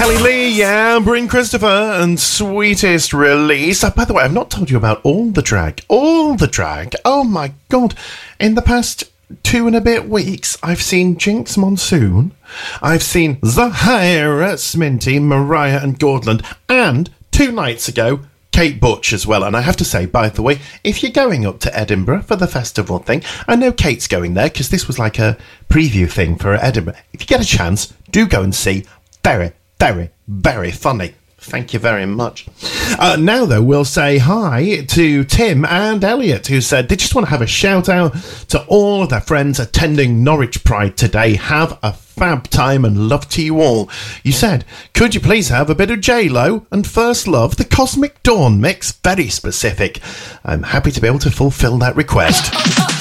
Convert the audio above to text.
Kelly Lee, Amber and Christopher, and Sweetest Release. By the way, I've not told you about all the drag. Oh my God. In the past 2 and a bit weeks, I've seen Jinx Monsoon, I've seen Zahara Sminty, Mariah and Gordland, and 2 nights ago, Kate Butch as well. And I have to say, by the way, if you're going up to Edinburgh for the festival thing, I know Kate's going there because this was like a preview thing for Edinburgh. If you get a chance, do go and see. Very, very, very funny. Thank you very much. Now, though, we'll say hi to Tim and Elliot, who said they just want to have a shout out to all of their friends attending Norwich Pride today. Have a fab time and love to you all. You said, could you please have a bit of J-Lo and First Love, the Cosmic Dawn mix? Very specific. I'm happy to be able to fulfill that request.